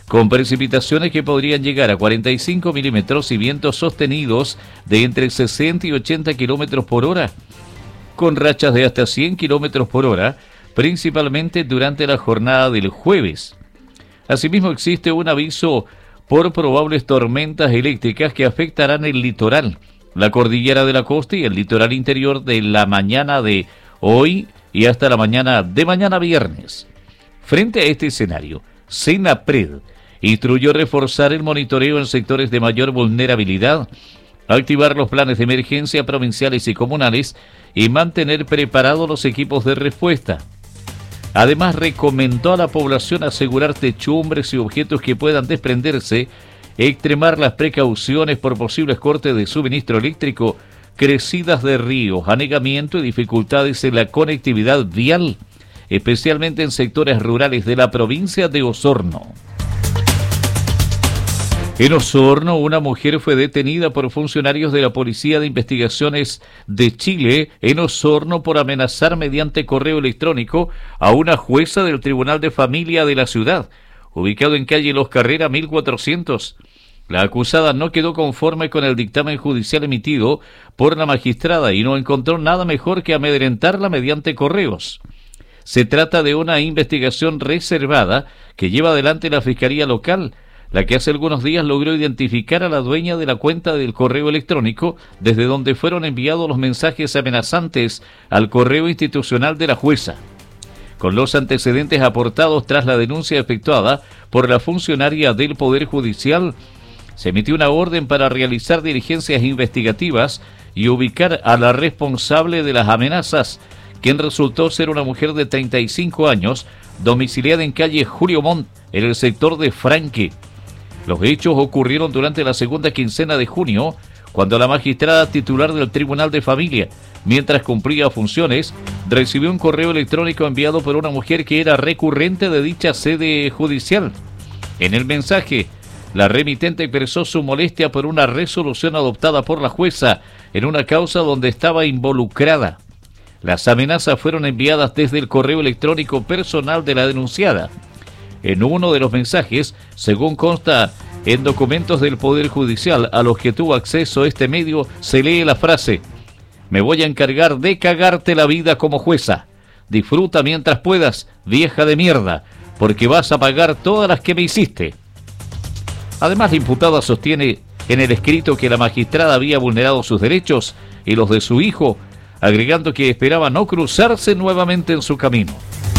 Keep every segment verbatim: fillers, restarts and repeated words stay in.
con precipitaciones que podrían llegar a cuarenta y cinco milímetros y vientos sostenidos de entre sesenta y ochenta kilómetros por hora, con rachas de hasta cien kilómetros por hora, principalmente durante la jornada del jueves. Asimismo, existe un aviso por probables tormentas eléctricas que afectarán el litoral, la cordillera de la costa y el litoral interior de la mañana de hoy y hasta la mañana de mañana viernes. Frente a este escenario, Senapred instruyó reforzar el monitoreo en sectores de mayor vulnerabilidad, activar los planes de emergencia provinciales y comunales y mantener preparados los equipos de respuesta. Además, recomendó a la población asegurar techumbres y objetos que puedan desprenderse, extremar las precauciones por posibles cortes de suministro eléctrico, crecidas de ríos, anegamiento y dificultades en la conectividad vial, especialmente en sectores rurales de la provincia de Osorno. En Osorno, una mujer fue detenida por funcionarios de la Policía de Investigaciones de Chile en Osorno por amenazar mediante correo electrónico a una jueza del Tribunal de Familia de la ciudad, ubicado en calle Los Carrera mil cuatrocientos. La acusada no quedó conforme con el dictamen judicial emitido por la magistrada y no encontró nada mejor que amedrentarla mediante correos. Se trata de una investigación reservada que lleva adelante la Fiscalía Local, la que hace algunos días logró identificar a la dueña de la cuenta del correo electrónico desde donde fueron enviados los mensajes amenazantes al correo institucional de la jueza. Con los antecedentes aportados tras la denuncia efectuada por la funcionaria del Poder Judicial, se emitió una orden para realizar diligencias investigativas y ubicar a la responsable de las amenazas, quien resultó ser una mujer de treinta y cinco años, domiciliada en calle Julio Montt, en el sector de Franque. Los hechos ocurrieron durante la segunda quincena de junio, cuando la magistrada titular del Tribunal de Familia, mientras cumplía funciones, recibió un correo electrónico enviado por una mujer que era recurrente de dicha sede judicial. En el mensaje, la remitente expresó su molestia por una resolución adoptada por la jueza en una causa donde estaba involucrada. Las amenazas fueron enviadas desde el correo electrónico personal de la denunciada. En uno de los mensajes, según consta en documentos del Poder Judicial a los que tuvo acceso este medio, se lee la frase: "Me voy a encargar de cagarte la vida como jueza. Disfruta mientras puedas, vieja de mierda, porque vas a pagar todas las que me hiciste". Además, la imputada sostiene en el escrito que la magistrada había vulnerado sus derechos y los de su hijo, agregando que esperaba no cruzarse nuevamente en su camino.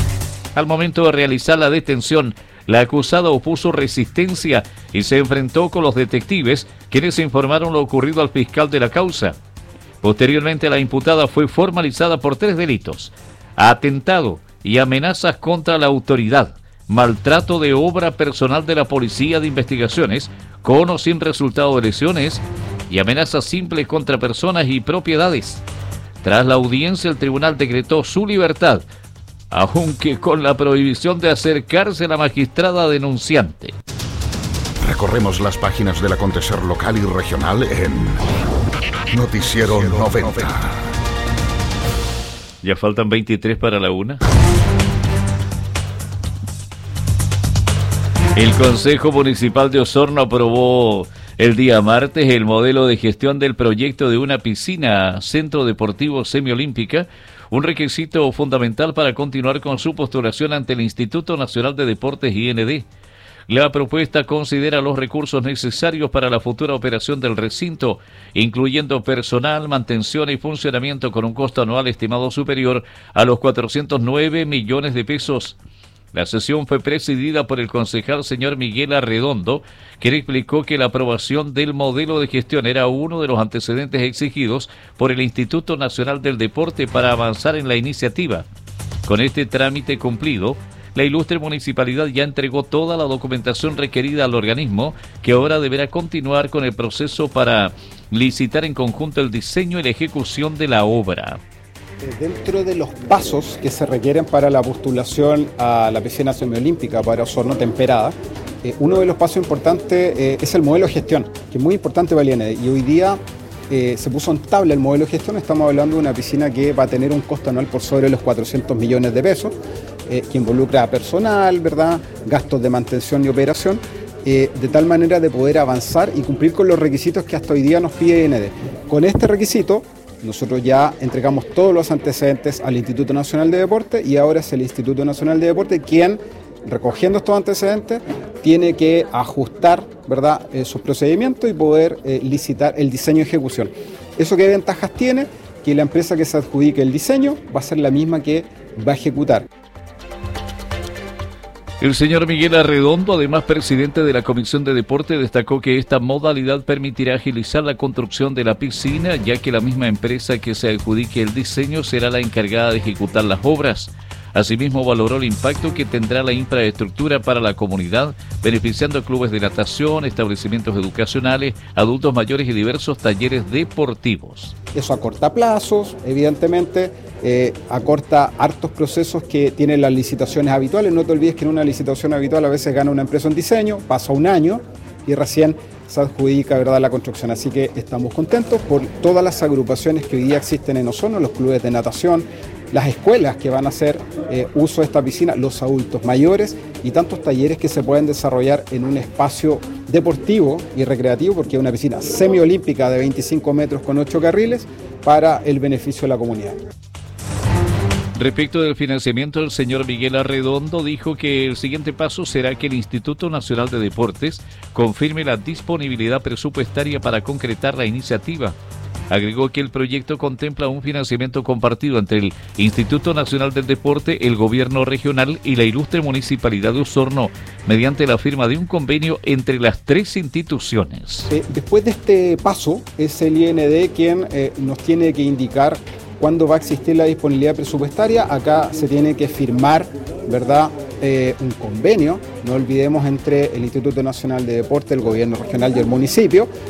Al momento de realizar la detención, la acusada opuso resistencia y se enfrentó con los detectives, quienes informaron lo ocurrido al fiscal de la causa. Posteriormente, la imputada fue formalizada por tres delitos: atentado y amenazas contra la autoridad, maltrato de obra personal de la Policía de Investigaciones, con o sin resultado de lesiones, y amenazas simples contra personas y propiedades. Tras la audiencia, el tribunal decretó su libertad, aunque con la prohibición de acercarse a la magistrada denunciante. Recorremos las páginas del acontecer local y regional en Noticiero noventa. Ya faltan veintitrés para la una. El Consejo Municipal de Osorno aprobó el día martes el modelo de gestión del proyecto de una piscina centro deportivo semiolímpica, un requisito fundamental para continuar con su postulación ante el Instituto Nacional de Deportes I N D. La propuesta considera los recursos necesarios para la futura operación del recinto, incluyendo personal, mantención y funcionamiento, con un costo anual estimado superior a los cuatrocientos nueve millones de pesos. La sesión fue presidida por el concejal señor Miguel Arredondo, quien explicó que la aprobación del modelo de gestión era uno de los antecedentes exigidos por el Instituto Nacional del Deporte para avanzar en la iniciativa. Con este trámite cumplido, la ilustre municipalidad ya entregó toda la documentación requerida al organismo, que ahora deberá continuar con el proceso para licitar en conjunto el diseño y la ejecución de la obra. Dentro de los pasos que se requieren para la postulación a la piscina semiolímpica para Osorno Temperada, eh, uno de los pasos importantes eh, es el modelo de gestión, que es muy importante para el I N D. Y hoy día eh, se puso en tabla el modelo de gestión. Estamos hablando de una piscina que va a tener un costo anual por sobre los cuatrocientos millones de pesos. eh, que involucra a personal, ¿verdad?, gastos de mantención y operación, eh, de tal manera de poder avanzar y cumplir con los requisitos que hasta hoy día nos pide I N D. Con este requisito, nosotros ya entregamos todos los antecedentes al Instituto Nacional de Deporte y ahora es el Instituto Nacional de Deporte quien, recogiendo estos antecedentes, tiene que ajustar, ¿verdad?, eh, sus procedimientos y poder eh, licitar el diseño y ejecución. ¿Eso qué ventajas tiene? Que la empresa que se adjudique el diseño va a ser la misma que va a ejecutar. El señor Miguel Arredondo, además presidente de la Comisión de Deporte, destacó que esta modalidad permitirá agilizar la construcción de la piscina, ya que la misma empresa que se adjudique el diseño será la encargada de ejecutar las obras. Asimismo, valoró el impacto que tendrá la infraestructura para la comunidad, beneficiando a clubes de natación, establecimientos educacionales, adultos mayores y diversos talleres deportivos. Eso acorta plazos, evidentemente, eh, acorta hartos procesos que tienen las licitaciones habituales. No te olvides que en una licitación habitual a veces gana una empresa en diseño, pasa un año y recién se adjudica, ¿verdad?, la construcción. Así que estamos contentos por todas las agrupaciones que hoy día existen en Osorno, los clubes de natación, las escuelas que van a hacer eh, uso de esta piscina, los adultos mayores y tantos talleres que se pueden desarrollar en un espacio deportivo y recreativo, porque es una piscina semiolímpica de veinticinco metros con ocho carriles para el beneficio de la comunidad. Respecto del financiamiento, el señor Miguel Arredondo dijo que el siguiente paso será que el Instituto Nacional de Deportes confirme la disponibilidad presupuestaria para concretar la iniciativa. Agregó que el proyecto contempla un financiamiento compartido entre el Instituto Nacional del Deporte, el Gobierno Regional y la ilustre Municipalidad de Osorno, mediante la firma de un convenio entre las tres instituciones. Eh, después de este paso, es el I N D quien eh, nos tiene que indicar cuándo va a existir la disponibilidad presupuestaria. Acá se tiene que firmar, ¿verdad?, eh, un convenio, no olvidemos, entre el Instituto Nacional de Deporte, el Gobierno Regional y el municipio.